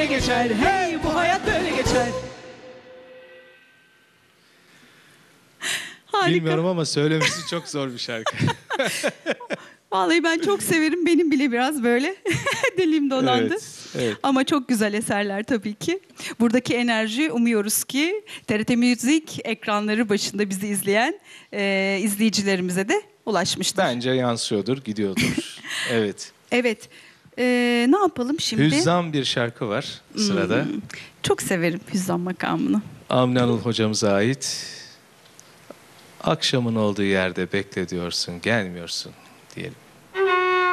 geçer. Hey, bu hayat böyle geçer. Harika. Bilmiyorum ama söylemesi çok zor bir şarkı. Vallahi ben çok severim. Benim bile biraz böyle dilim dolandı. Evet, evet. Ama çok güzel eserler tabii ki. Buradaki enerji umuyoruz ki TRT Müzik ekranları başında bizi izleyen izleyicilerimize de ulaşmıştır. Bence yansıyordur, gidiyordur. Evet. Evet. Ne yapalım şimdi? Hüzzam bir şarkı var sırada. Çok severim Hüzzam makamını. Avni Anıl hocamıza ait. Akşamın olduğu yerde bekle diyorsun, gelmiyorsun diyelim.